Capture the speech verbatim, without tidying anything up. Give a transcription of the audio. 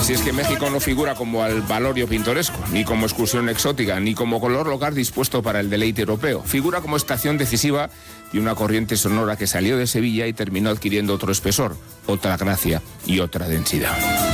Así es que México no figura como al valorio pintoresco, ni como excursión exótica, ni como color local dispuesto para el deleite europeo. Figura como estación decisiva de una corriente sonora que salió de Sevilla y terminó adquiriendo otro espesor, otra gracia y otra densidad.